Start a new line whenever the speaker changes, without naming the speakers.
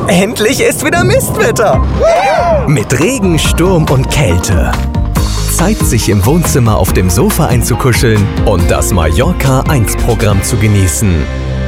Endlich ist wieder Mistwetter. Mit Regen, Sturm und Kälte. Zeit, sich im Wohnzimmer auf dem Sofa einzukuscheln und das Mallorca 1-Programm zu genießen.